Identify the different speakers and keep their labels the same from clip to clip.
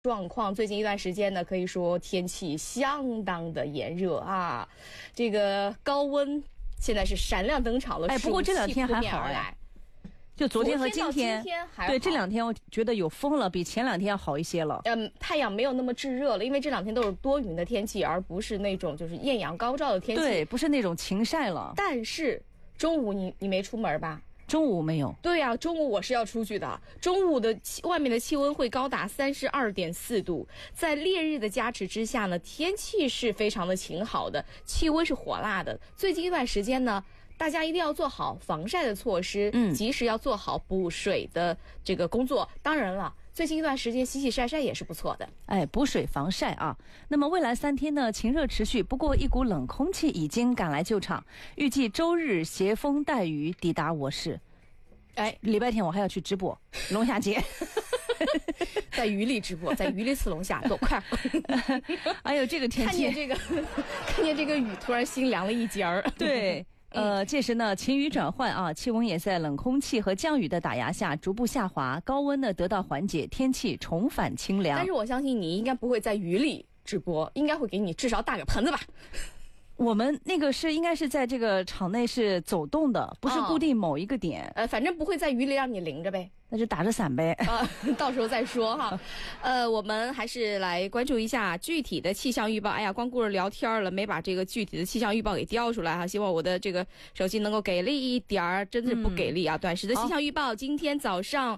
Speaker 1: 状况，最近一段时间呢，可以说天气相当的炎热啊，这个高温现在是闪亮登场了。
Speaker 2: 不过这两天还好就昨天和今天对，这两天我觉得有风了，比前两天要好一些了。
Speaker 1: 太阳没有那么炙热了，因为这两天都是多云的天气，而不是那种就是艳阳高照的天气。
Speaker 2: 对，不是那种晴晒了。
Speaker 1: 但是中午你没出门吧？
Speaker 2: 中午没有。
Speaker 1: 对呀，中午我是要出去的。中午的外面的气温会高达32.4度，在烈日的加持之下呢，天气是非常的晴好的，气温是火辣的。最近一段时间呢，大家一定要做好防晒的措施，及时要做好补水的这个工作。当然了，最近一段时间洗洗晒晒也是不错的。
Speaker 2: 补水防晒啊。那么未来3天呢，晴热持续，不过一股冷空气已经赶来救场，预计周日携风带雨抵达我市。礼拜天我还要去直播龙虾节。
Speaker 1: 在雨里直播，在雨里吃龙虾，多快！
Speaker 2: 哎呦，这个天气，
Speaker 1: 看见这个雨，突然心凉了一截儿。
Speaker 2: 对。届时呢，晴雨转换啊，气温也在冷空气和降雨的打压下逐步下滑，高温呢得到缓解，天气重返清凉。
Speaker 1: 但是我相信你应该不会在雨里直播，应该会给你至少打个盆子吧。
Speaker 2: 我们那个应该是在这个场内是走动的，不是固定某一个点。
Speaker 1: 反正不会在雨里让你淋着呗。
Speaker 2: 那就打着伞呗。
Speaker 1: 到时候再说哈。我们还是来关注一下具体的气象预报。哎呀，光顾着聊天了，没把这个具体的气象预报给调出来哈。希望我的这个手机能够给力一点儿，真的是不给力啊。短时的气象预报，今天早上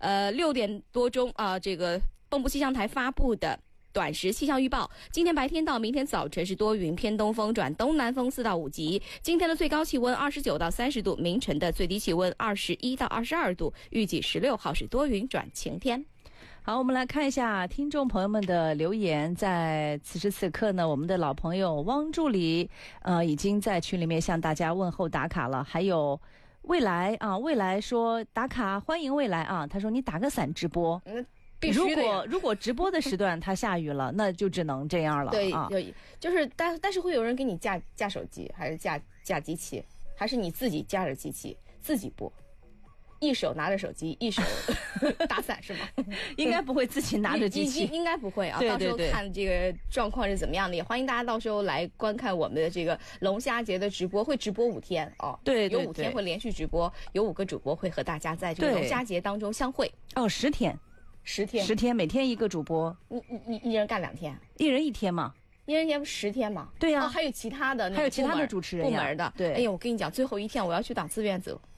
Speaker 1: 6点多钟啊，这个蚌埠气象台发布的短时气象预报，今天白天到明天早晨是多云，偏东风转东南风4到5级。今天的最高气温29到30度，明晨的最低气温21到22度，预计16号是多云转晴天。
Speaker 2: 好，我们来看一下听众朋友们的留言。在此时此刻呢，我们的老朋友汪助理已经在群里面向大家问候打卡了。还有未来啊，未来说打卡欢迎未来啊，他说你打个伞直播。如果直播的时段它下雨了，那就只能这样了。
Speaker 1: 对，就是但是会有人给你架手机，还是架机器，还是你自己架着机器自己播，一手拿着手机，一手打伞是吗？
Speaker 2: 应该不会自己拿着机器，
Speaker 1: 应该不会啊。
Speaker 2: 对，
Speaker 1: 到时候看这个状况是怎么样的，也欢迎大家到时候来观看我们的这个龙虾节的直播，会直播5天哦。
Speaker 2: 对，
Speaker 1: 有5天会连续直播，有5个主播会和大家在这个龙虾节当中相会。
Speaker 2: 10天。10天，每天一个主播。
Speaker 1: 你一人干2天，
Speaker 2: 一人1天嘛，
Speaker 1: 一人10天嘛。
Speaker 2: 对呀，
Speaker 1: 还有其他的
Speaker 2: 主持人
Speaker 1: 部门的。
Speaker 2: 对，
Speaker 1: 哎呀，我跟你讲，最后一天我要去当志愿者。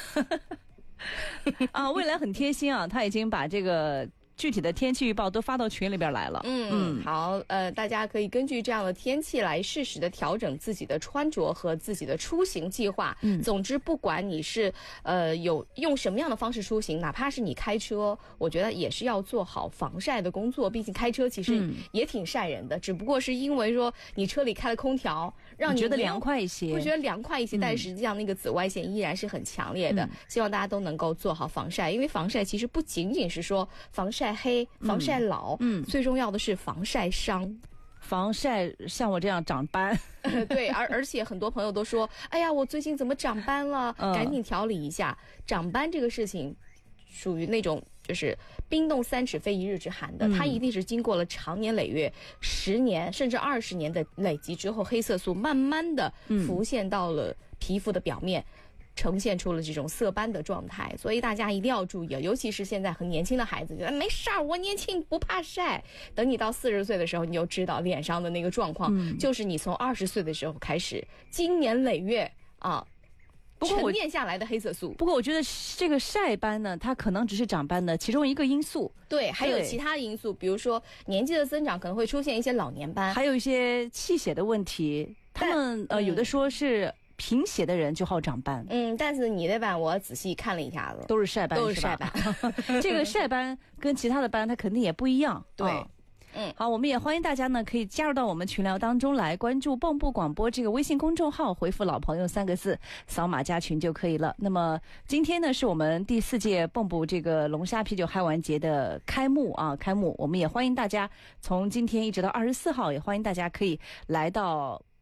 Speaker 2: 未来很贴心啊，他已经把这个具体的天气预报都发到群里边来了。
Speaker 1: 好，大家可以根据这样的天气来适时的调整自己的穿着和自己的出行计划。总之不管你是用什么样的方式出行，哪怕是你开车，我觉得也是要做好防晒的工作。毕竟开车其实也挺晒人的，只不过是因为说你车里开了空调，让你
Speaker 2: 觉得凉快一些，
Speaker 1: 会觉得凉快一些，但实际上那个紫外线依然是很强烈的。希望大家都能够做好防晒，因为防晒其实不仅仅是说防晒黑、防晒老，最重要的是防晒伤，
Speaker 2: 防晒像我这样长斑。
Speaker 1: 对，而且很多朋友都说，哎呀，我最近怎么长斑了？赶紧调理一下。长斑这个事情属于那种就是冰冻3尺非一日之寒的，它一定是经过了长年累月、10年甚至20年的累积之后，黑色素慢慢的浮现到了皮肤的表面。呈现出了这种色斑的状态，所以大家一定要注意啊！尤其是现在很年轻的孩子，觉得没事儿，我年轻不怕晒。等你到40岁的时候，你就知道脸上的那个状况，就是你从20岁的时候开始，经年累月啊，沉淀下来的黑色素。
Speaker 2: 不过我觉得这个晒斑呢，它可能只是长斑的其中一个因素。
Speaker 1: 对，还有其他的因素，比如说年纪的增长可能会出现一些老年斑，
Speaker 2: 还有一些气血的问题。他们有的说是贫血的人就好长斑。
Speaker 1: 但是你的斑我仔细看了一下子，
Speaker 2: 都是晒斑，
Speaker 1: 都是晒斑。
Speaker 2: 这个晒斑跟其他的斑它肯定也不一样。
Speaker 1: 对。
Speaker 2: 好，我们也欢迎大家呢可以加入到我们群聊当中来，关注蚌埠广播这个微信公众号，回复老朋友3个字，扫码加群就可以了。那么今天呢是我们第4届蚌埠这个龙虾啤酒嗨玩节的开幕，我们也欢迎大家从今天一直到24号，也欢迎大家可以来到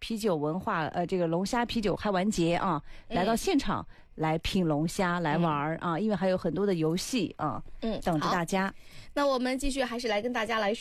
Speaker 2: 啤酒文化，这个龙虾啤酒开完节啊，来到现场来品龙虾来玩啊，因为还有很多的游戏啊，等着大家。
Speaker 1: 那我们继续还是来跟大家来